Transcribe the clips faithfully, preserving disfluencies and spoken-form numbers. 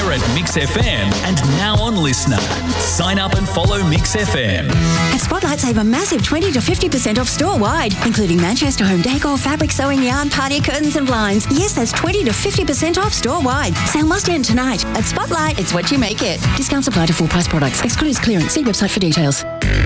We're at Mix F M and now on Listener. Sign up and follow Mix F M. At Spotlight, save a massive twenty to fifty percent off store-wide, including Manchester home decor, fabric, sewing, yarn, party curtains and blinds. Yes, that's twenty to fifty percent off store-wide. Sale must end tonight. At Spotlight, it's what you make it. Discounts apply to full-price products. Excludes clearance. See website for details.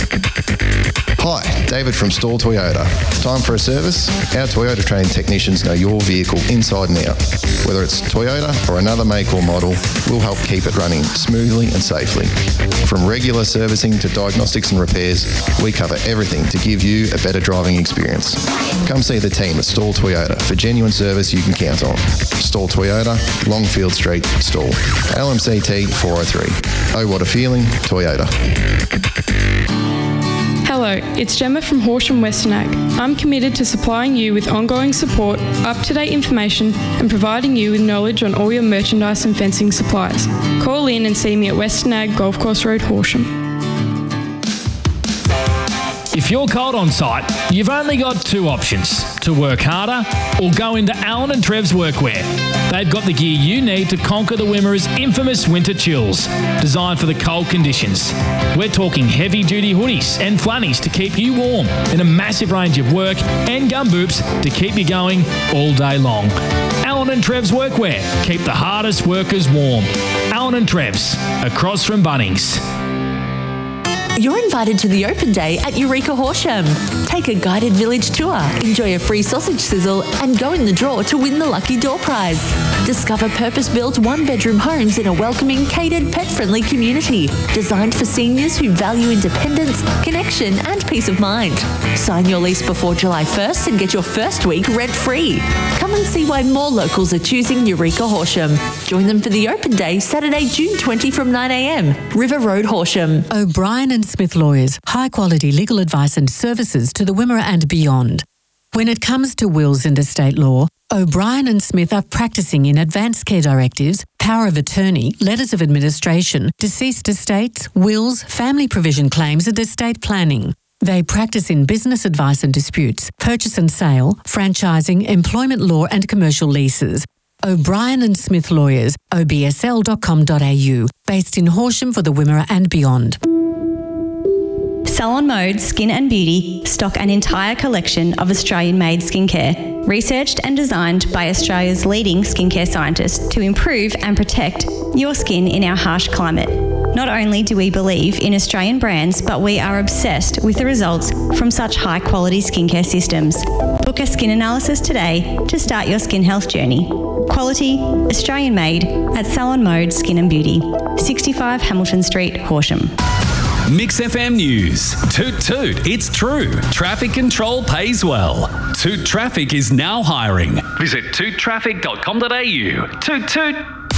Hi, David from Store Toyota. Time for a service? Our Toyota trained technicians know your vehicle inside and out. Whether it's Toyota or another make or model, we'll help keep it running smoothly and safely. From regular servicing to diagnostics and repairs, we cover everything to give you a better driving experience. Come see the team at Stall Toyota for genuine service you can count on. Stall Toyota, Longfield Street, Stall. L M C T four oh three. Oh, what a feeling, Toyota. Hello, it's Gemma from Horsham Western Ag. I'm committed to supplying you with ongoing support, up-to-date information and providing you with knowledge on all your merchandise and fencing supplies. Call in and see me at Western Ag Golf Course Road, Horsham. If you're cold on site, you've only got two options: to work harder or go into Allen and Trev's Workwear. They've got the gear you need to conquer the Wimmera's infamous winter chills, designed for the cold conditions. We're talking heavy-duty hoodies and flannels to keep you warm, and a massive range of work and gumboots to keep you going all day long. Allen and Trev's Workwear. Keep the hardest workers warm. Allen and Trev's, across from Bunnings. You're invited to the open day at Eureka Horsham. Take a guided village tour, enjoy a free sausage sizzle, and go in the draw to win the lucky door prize. Discover purpose-built one-bedroom homes in a welcoming, catered, pet-friendly community designed for seniors who value independence, connection, and peace of mind. Sign your lease before July first and get your first week rent-free. Come and see why more locals are choosing Eureka Horsham. Join them for the open day, Saturday, June twentieth from nine a m. River Road, Horsham. O'Brien and Smith Lawyers, high-quality legal advice and services to the Wimmera and beyond. When it comes to wills and estate law, O'Brien and Smith are practicing in advanced care directives, power of attorney, letters of administration, deceased estates, wills, family provision claims and estate planning. They practice in business advice and disputes, purchase and sale, franchising, employment law and commercial leases. O'Brien and Smith Lawyers, o b s l dot com dot a u, based in Horsham for the Wimmera and beyond. Salon Mode Skin and Beauty stock an entire collection of Australian-made skincare, researched and designed by Australia's leading skincare scientists to improve and protect your skin in our harsh climate. Not only do we believe in Australian brands, but we are obsessed with the results from such high-quality skincare systems. Book a skin analysis today to start your skin health journey. Quality, Australian-made at Salon Mode Skin and Beauty, sixty-five Hamilton Street, Horsham. Mix F M News. Toot toot, it's true. Traffic control pays well. Toot Traffic is now hiring. Visit toot traffic dot com dot a u. Toot toot.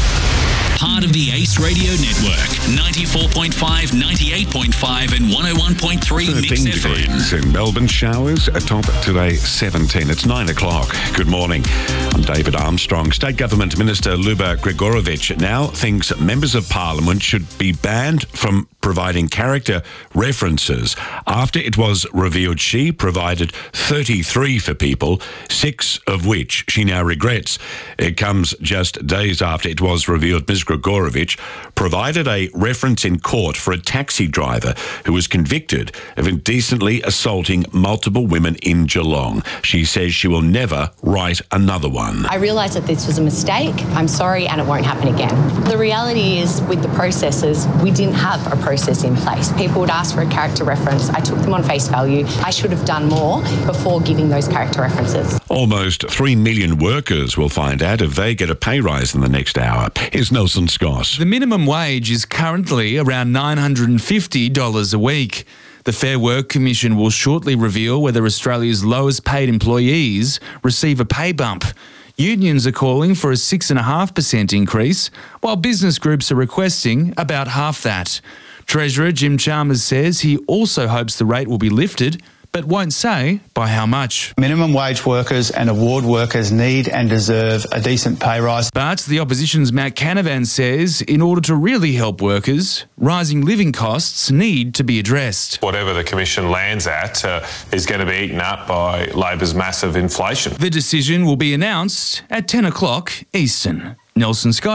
Part of the Ace Radio Network. ninety-four point five, ninety-eight point five and one oh one point three Mix F M. Degrees in Melbourne. Showers atop today seventeen. It's nine o'clock. Good morning. I'm David Armstrong. State Government Minister Luba Gregorovich now thinks members of Parliament should be banned from providing character references after it was revealed she provided thirty-three for people, six of which she now regrets. It comes just days after it was revealed Miz Gregorovich provided a reference in court for a taxi driver who was convicted of indecently assaulting multiple women in Geelong. She says she will never write another one. I realise that this was a mistake. I'm sorry, and it won't happen again. The reality is, with the processes, we didn't have a process in place. People would ask for a character reference. I took them on face value. I should have done more before giving those character references. Almost three million workers will find out if they get a pay rise in the next hour. Here's Nelson Scott. The minimum wage is currently around nine hundred fifty dollars a week. The Fair Work Commission will shortly reveal whether Australia's lowest paid employees receive a pay bump. Unions are calling for a six point five percent increase, while business groups are requesting about half that. Treasurer Jim Chalmers says he also hopes the rate will be lifted, but won't say by how much. Minimum wage workers and award workers need and deserve a decent pay rise. But the opposition's Matt Canavan says in order to really help workers, rising living costs need to be addressed. Whatever the Commission lands at uh, is going to be eaten up by Labor's massive inflation. The decision will be announced at ten o'clock Eastern. Nelson Scott,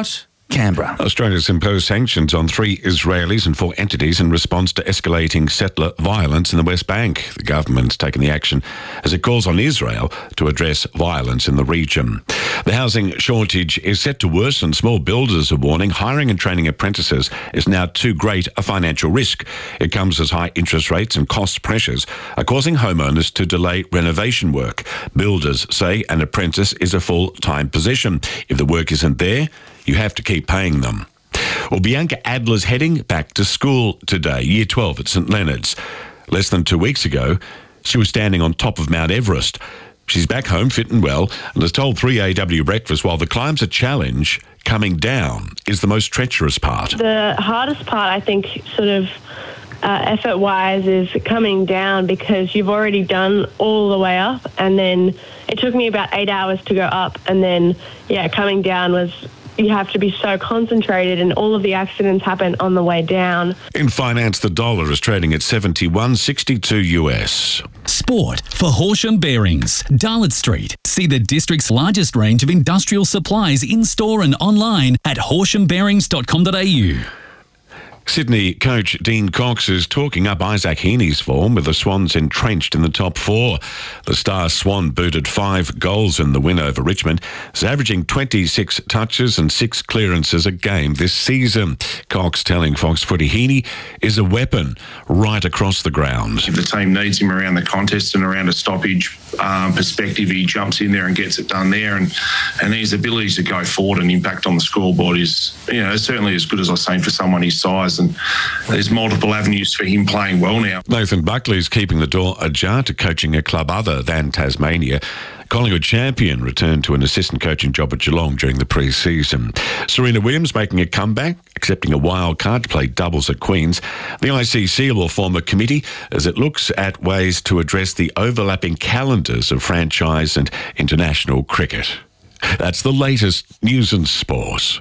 Canberra. Australia's imposed sanctions on three Israelis and four entities in response to escalating settler violence in the West Bank. The government's taken the action as it calls on Israel to address violence in the region. The housing shortage is set to worsen. Small builders are warning hiring and training apprentices is now too great a financial risk. It comes as high interest rates and cost pressures are causing homeowners to delay renovation work. Builders say an apprentice is a full-time position. If the work isn't there, you have to keep paying them. Well, Bianca Adler's heading back to school today, Year twelve at St Leonard's. Less than two weeks ago, she was standing on top of Mount Everest. She's back home fit and well and has told three A W Breakfast while the climb's a challenge, coming down is the most treacherous part. The hardest part, I think, sort of uh, effort-wise, is coming down because you've already done all the way up, and then it took me about eight hours to go up, and then, yeah, coming down was... You have to be so concentrated, and all of the accidents happen on the way down. In finance, the dollar is trading at seventy-one sixty-two U S. Sport for Horsham Bearings, Darlot Street. See the district's largest range of industrial supplies in-store and online at horsham bearings dot com dot a u. Sydney coach Dean Cox is talking up Isaac Heaney's form with the Swans entrenched in the top four. The star Swan booted five goals in the win over Richmond. Is averaging twenty-six touches and six clearances a game this season. Cox telling Fox Footy Heaney is a weapon right across the ground. If the team needs him around the contest and around a stoppage um, perspective, he jumps in there and gets it done there. And, and his ability to go forward and impact on the scoreboard is, you know, certainly as good as I've seen for someone his size. And there's multiple avenues for him playing well now. Nathan Buckley's keeping the door ajar to coaching a club other than Tasmania. Collingwood champion returned to an assistant coaching job at Geelong during the pre-season. Serena Williams making a comeback, accepting a wild card to play doubles at Queen's. The I C C will form a committee as it looks at ways to address the overlapping calendars of franchise and international cricket. That's the latest news and sport.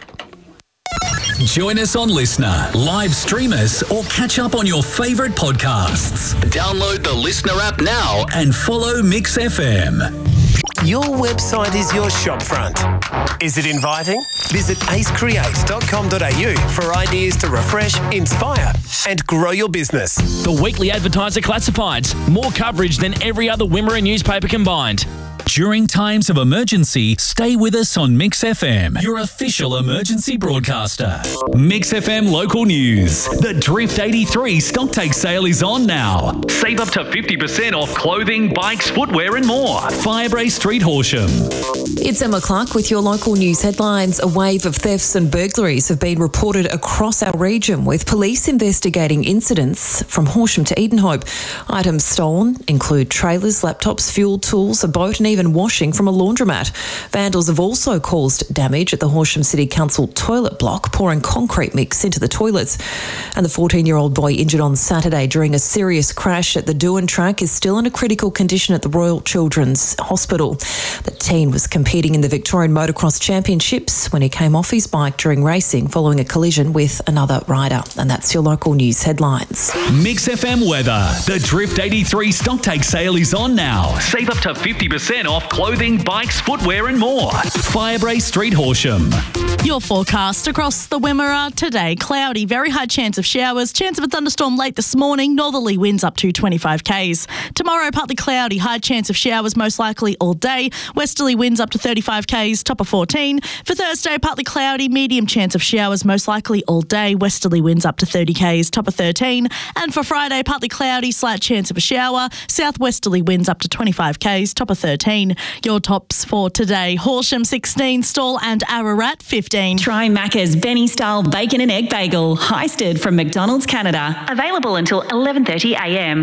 Join us on Listener, live stream us, or catch up on your favourite podcasts. Download the Listener app now and follow Mix F M. Your website is your shopfront. Is it inviting? Visit ace create dot com dot a u for ideas to refresh, inspire, and grow your business. The Weekly Advertiser Classifieds. More coverage than every other Wimmera newspaper combined. During times of emergency, stay with us on Mix F M, your official emergency broadcaster. Mix F M local news. The Drift eighty-three stock take sale is on now. Save up to fifty percent off clothing, bikes, footwear and more. Firebrae Street, Horsham. It's Emma Clark with your local news headlines. A wave of thefts and burglaries have been reported across our region, with police investigating incidents from Horsham to Edenhope. Items stolen include trailers, laptops, fuel tools, a boat and even washing from a laundromat. Vandals have also caused damage at the Horsham City Council toilet block, pouring concrete mix into the toilets. And the fourteen-year-old boy injured on Saturday during a serious crash at the Doohan track is still in a critical condition at the Royal Children's Hospital. The teen was competing in the Victorian Motocross Championships when he came off his bike during racing following a collision with another rider. And that's your local news headlines. Mix F M weather. The Drift eighty-three stock take sale is on now. Save up to fifty percent off clothing, bikes, footwear and more. Firebrae Street, Horsham. Your forecast across the Wimmera today. Cloudy, very high chance of showers, chance of a thunderstorm late this morning, northerly winds up to twenty-five kays. Tomorrow, partly cloudy, high chance of showers most likely all day, westerly winds up to thirty-five kays, top of fourteen. For Thursday, partly cloudy, medium chance of showers most likely all day, westerly winds up to thirty kays, top of thirteen. And for Friday, partly cloudy, slight chance of a shower, southwesterly winds up to twenty-five kays, top of thirteen. Your tops for today: Horsham sixteen, Stawell and Ararat fifteen. Try Macca's Benny Style Bacon and Egg Bagel, heisted from McDonald's Canada. Available until eleven thirty a m.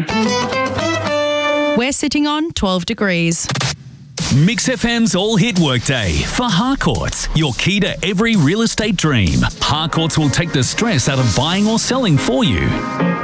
We're sitting on twelve degrees. Mix F M's All Hit Workday for Harcourts, your key to every real estate dream. Harcourts will take the stress out of buying or selling for you.